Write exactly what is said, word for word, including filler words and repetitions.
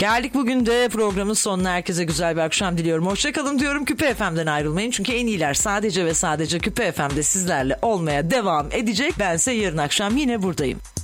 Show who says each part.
Speaker 1: Geldik bugün de programın sonuna. Herkese güzel bir akşam diliyorum. Hoşçakalın diyorum. Küpe F M'den ayrılmayın. Çünkü en iyiler sadece ve sadece Küpe F M'de sizlerle olmaya devam edecek. Bense yarın akşam yine buradayım.